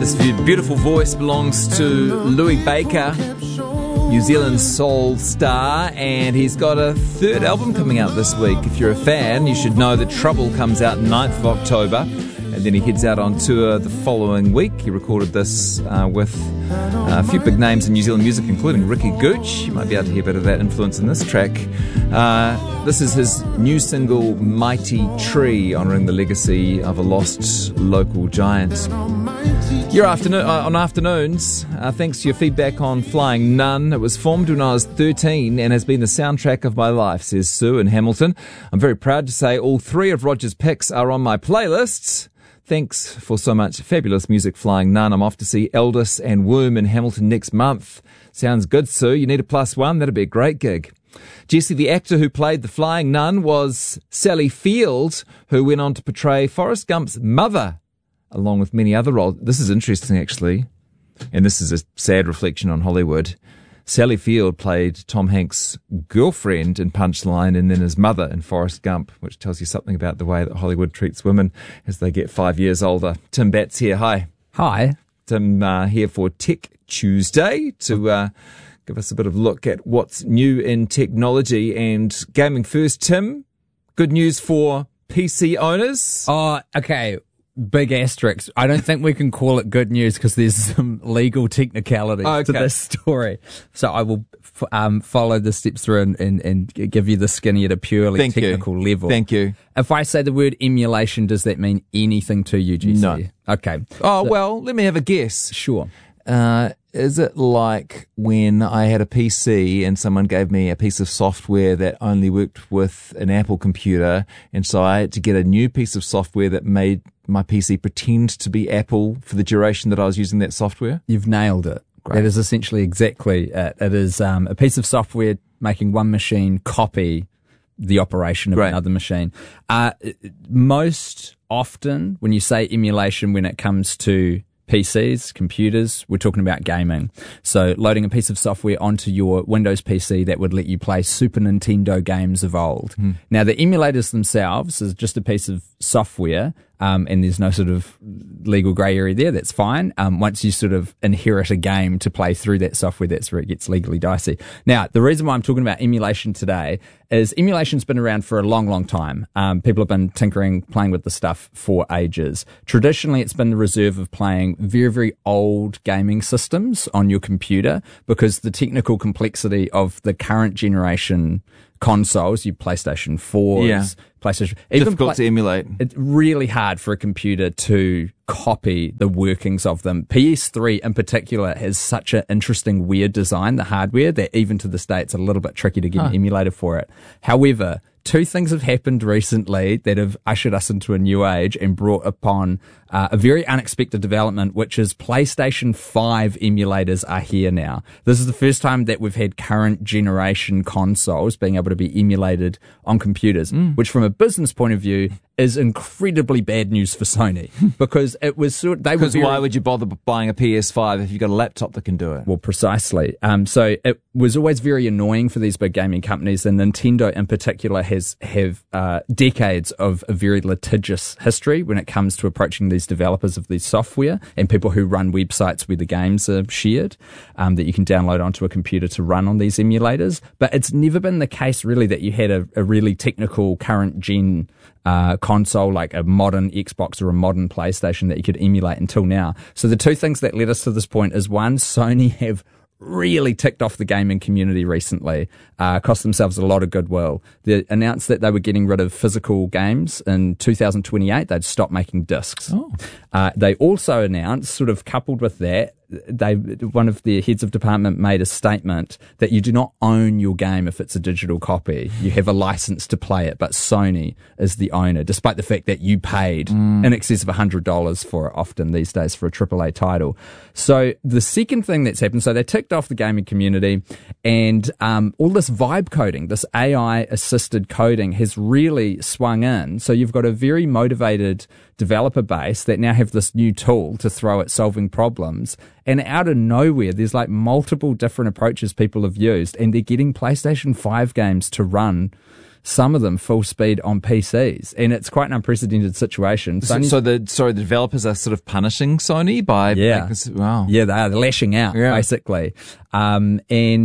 This beautiful voice belongs to Louis Baker, New Zealand soul star, and he's got a third album coming out this week. If you're a fan, you should know that Trouble comes out 9th of October, and then he heads out on tour the following week. He recorded this with a few big names in New Zealand music, including Ricky Gooch. You might be able to hear a bit of that influence in this track. This is his new single, Mighty Tree, honouring the legacy of a lost local giant. Your on afternoons, thanks to your feedback on Flying Nun. It was formed when I was 13 and has been the soundtrack of my life, says Sue in Hamilton. I'm very proud to say all three of Roger's picks are on my playlists. Thanks for so much fabulous music, Flying Nun. I'm off to see Eldest and Womb in Hamilton next month. Sounds good, Sue. You need a +1. That'd be a great gig. Jesse, the actor who played the Flying Nun, was Sally Field, who went on to portray Forrest Gump's mother, along with many other roles. This is interesting, actually, and this is a sad reflection on Hollywood. Sally Field played Tom Hanks' girlfriend in Punchline and then his mother in Forrest Gump, which tells you something about the way that Hollywood treats women as they get 5 years older. Tim Batts here. Hi. Hi. Tim here for Tech Tuesday to give us a bit of a look at what's new in technology and gaming. First, Tim, good news for PC owners. Oh, okay. Big asterisk. I don't think we can call it good news because there's some legal technicalities to this story. So I will follow the steps through and give you the skinny at a purely technical level. Thank you. If I say the word emulation, does that mean anything to you, Jesse? No. Okay. Oh, well, let me have a guess. Sure. Is it like when I had a PC and someone gave me a piece of software that only worked with an Apple computer, and so I had to get a new piece of software that made my PC pretend to be Apple for the duration that I was using that software? You've nailed it. Great. That is essentially exactly it. It is a piece of software making one machine copy the operation of another machine. Most often, when you say emulation, when it comes to PCs, computers, we're talking about gaming. So loading a piece of software onto your Windows PC that would let you play Super Nintendo games of old. Now, the emulators themselves is just a piece of software, and there's no sort of legal grey area there. That's fine. Once you sort of inherit a game to play through that software, that's where it gets legally dicey. Now, the reason why I'm talking about emulation today is emulation's been around for a long, long time. People have been tinkering, playing with the stuff for ages. Traditionally, it's been the reserve of playing very, very old gaming systems on your computer because the technical complexity of the current generation consoles, your PlayStation 4s, PlayStation... Difficult to emulate. It's really hard for a computer to copy the workings of them. PS3 in particular has such an interesting, weird design, the hardware, that even to this day it's a little bit tricky to get an emulator for it. However, two things have happened recently that have ushered us into a new age and brought upon a very unexpected development, which is PlayStation 5 emulators are here now. This is the first time that we've had current generation consoles being able to be emulated on computers, which from a business point of view is incredibly bad news for Sony because it was because why would you bother buying a PS5 if you've got a laptop that can do it? Well, precisely. So it was always very annoying for these big gaming companies, and Nintendo in particular have decades of a very litigious history when it comes to approaching these developers of these software and people who run websites where the games are shared that you can download onto a computer to run on these emulators. But it's never been the case really that you had a really technical current gen console like a modern Xbox or a modern PlayStation that you could emulate until now. So the two things that led us to this point is one, Sony have really ticked off the gaming community recently, cost themselves a lot of goodwill. They announced that they were getting rid of physical games in 2028. They'd stop making discs. They also announced, sort of coupled with that, one of their heads of department made a statement that you do not own your game if it's a digital copy. You have a license to play it, but Sony is the owner, despite the fact that you paid in excess of $100 for it often these days for a AAA title. So the second thing that's happened, so they ticked off the gaming community, and all this vibe coding, this AI-assisted coding has really swung in. So you've got a very motivated developer base that now have this new tool to throw at solving problems. And out of nowhere, there's like multiple different approaches people have used, and they're getting PlayStation 5 games to run some of them full speed on PCs, and it's quite an unprecedented situation. So the developers are sort of punishing Sony by wow. Yeah, they're lashing out basically. So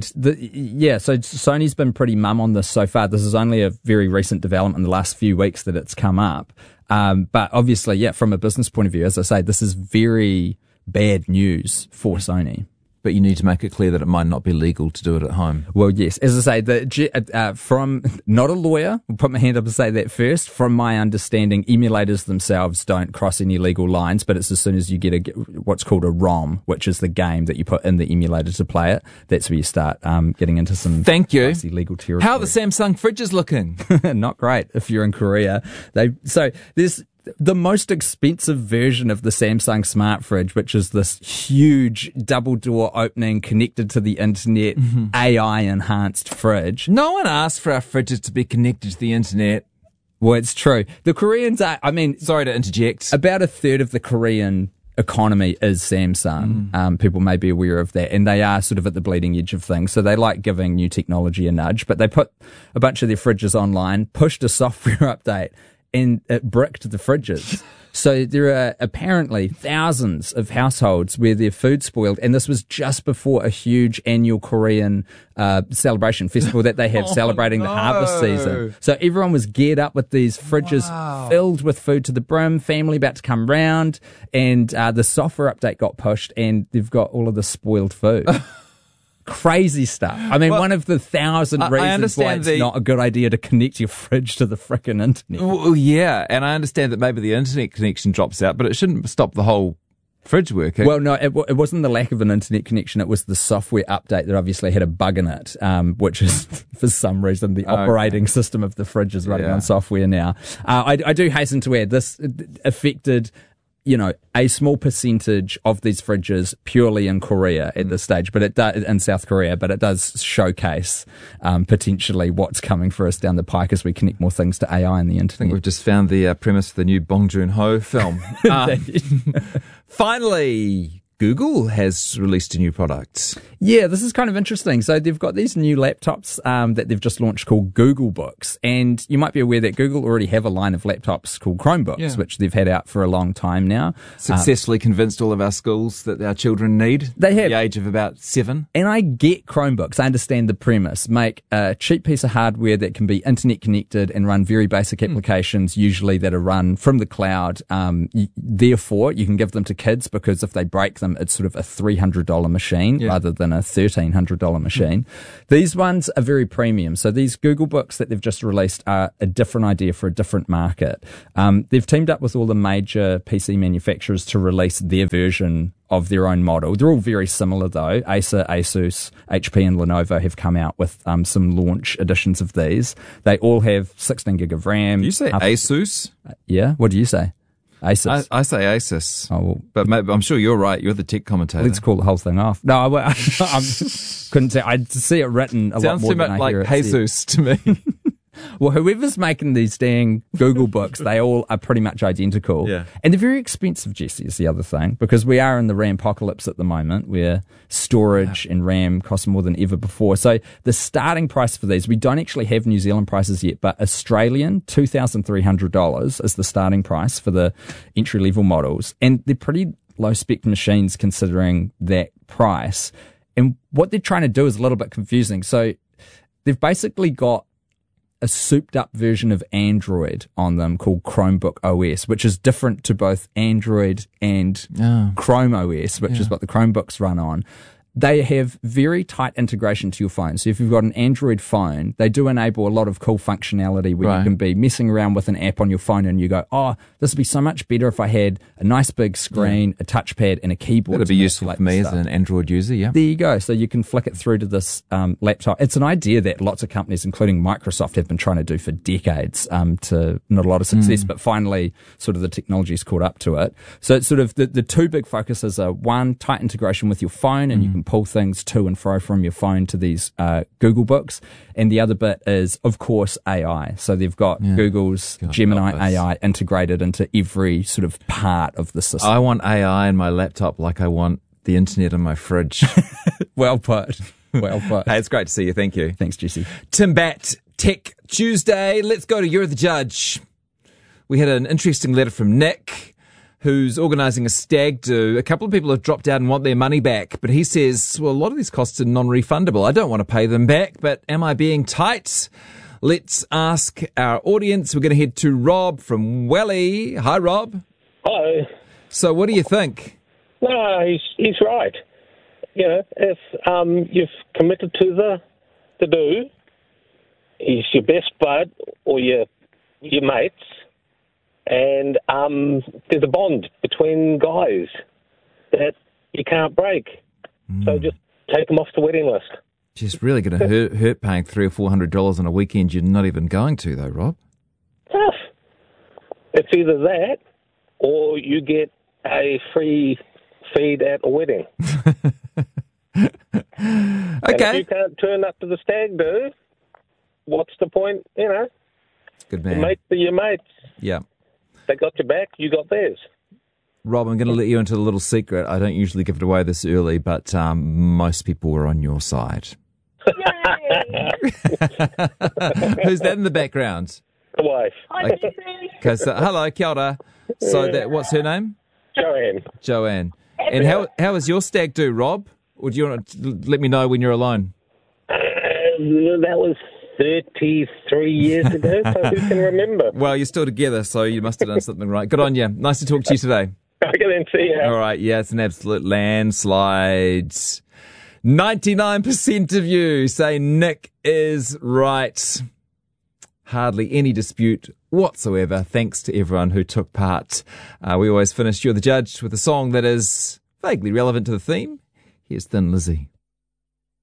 Sony's been pretty mum on this so far. This is only a very recent development in the last few weeks that it's come up. But obviously, from a business point of view, as I say, this is very bad news for Sony. But you need to make it clear that it might not be legal to do it at home. Well, yes. As I say, from not a lawyer, I'll put my hand up and say that first. From my understanding, emulators themselves don't cross any legal lines, but it's as soon as you get what's called a ROM, which is the game that you put in the emulator to play it, that's where you start getting into some legal territory. How are the Samsung fridges looking? Not great if you're in Korea. So there's the most expensive version of the Samsung Smart Fridge, which is this huge double door opening, connected to the internet, AI enhanced fridge. No one asked for our fridges to be connected to the internet. Well, it's true. The Koreans are, sorry to interject. About a third of the Korean economy is Samsung. People may be aware of that, and they are sort of at the bleeding edge of things. So they like giving new technology a nudge, but they put a bunch of their fridges online, pushed a software update, and it bricked the fridges. So there are apparently thousands of households where their food spoiled, and this was just before a huge annual Korean celebration festival that they have celebrating the harvest season. So everyone was geared up with these fridges filled with food to the brim, family about to come round, and the software update got pushed, and they've got all of the spoiled food. Crazy stuff. One of the 1,000 reasons why it's not a good idea to connect your fridge to the frickin' internet. Well, yeah, and I understand that maybe the internet connection drops out, but it shouldn't stop the whole fridge working. Well, no, it wasn't the lack of an internet connection. It was the software update that obviously had a bug in it, which is, for some reason, the operating system of the fridge is running on software now. I do hasten to add, this affected a small percentage of these fridges purely in Korea at this stage, but it does in South Korea, but it does showcase potentially what's coming for us down the pike as we connect more things to AI and the internet. I think we've just found the premise for the new Bong Joon-ho film. Finally, Google has released a new product. Yeah, this is kind of interesting. So they've got these new laptops that they've just launched called Google Books. And you might be aware that Google already have a line of laptops called Chromebooks, which they've had out for a long time now. Successfully convinced all of our schools that our children need. They have. At the age of about 7. And I get Chromebooks. I understand the premise. Make a cheap piece of hardware that can be internet connected and run very basic applications, usually that are run from the cloud. Therefore, you can give them to kids because if they break them, it's sort of a $300 machine rather than a $1,300 machine. These ones are very premium. So these Google Books that they've just released are a different idea for a different market. They've teamed up with all the major PC manufacturers to release their version of their own model. They're all very similar though. Acer, Asus, HP and Lenovo have come out with some launch editions of these. They all have 16 gig of RAM. You say Asus? Yeah. What do you say? Asus. I say Asus. Oh, well, but maybe, I'm sure you're right. You're the tech commentator. Let's call the whole thing off. No, I couldn't say. I see it written a lot more than I hear it said. Sounds too much like Jesus to me. Well, whoever's making these dang Google Books, they all are pretty much identical. Yeah. And they're very expensive, Jesse, is the other thing, because we are in the RAM apocalypse at the moment where storage and RAM cost more than ever before. So the starting price for these, we don't actually have New Zealand prices yet, but Australian, $2,300 is the starting price for the entry-level models. And they're pretty low-spec machines considering that price. And what they're trying to do is a little bit confusing. So they've basically got a souped up version of Android on them called Chromebook OS, which is different to both Android and Chrome OS, which is what the Chromebooks run on. They have very tight integration to your phone. So if you've got an Android phone, they do enable a lot of cool functionality where you can be messing around with an app on your phone and you go, oh, this would be so much better if I had a nice big screen, a touchpad and a keyboard. That'd be useful for me as an Android user, yeah. There you go. So you can flick it through to this laptop. It's an idea that lots of companies, including Microsoft, have been trying to do for decades to not a lot of success, but finally sort of the technology's caught up to it. So it's sort of the two big focuses are one, tight integration with your phone and you can pull things to and fro from your phone to these Google Books. And the other bit is, of course, AI. So they've got Google's Gemini AI integrated into every sort of part of the system. I want AI in my laptop like I want the internet in my fridge. Well put. Well put. Hey, it's great to see you. Thank you. Thanks, Jesse. Tim Batt, Tech Tuesday. Let's go to You're the Judge. We had an interesting letter from Nick, who's organising a stag do. A couple of people have dropped out and want their money back, but he says, well, a lot of these costs are non-refundable. I don't want to pay them back, but am I being tight? Let's ask our audience. We're going to head to Rob from Welly. Hi, Rob. Hello. So what do you think? No, he's right. You know, if you've committed to the do, he's your best bud or your mates, and there's a bond between guys that you can't break. So just take them off the wedding list. Just really going to hurt paying $300 or $400 on a weekend you're not even going to, though, Rob. Tough. It's either that or you get a free feed at a wedding. Okay. And if you can't turn up to the stag do, what's the point? You know, Good man. your mates are your mates. Yeah. They got your back, you got theirs. Rob, I'm going to let you into a little secret. I don't usually give it away this early, but most people were on your side. Who's that in the background? The wife. Okay, so, hello, kia ora. So what's her name? Joanne. Joanne. And how is your stag do, Rob? Or do you want to let me know when you're alone? That was 33 years ago, so who can remember? Well, you're still together, so you must have done something right. Good on you. Nice to talk to you today. Okay, then, see ya. All right, yeah, it's an absolute landslide. 99% of you say Nick is right. Hardly any dispute whatsoever, thanks to everyone who took part. We always finish You're the Judge with a song that is vaguely relevant to the theme. Here's Thin Lizzy.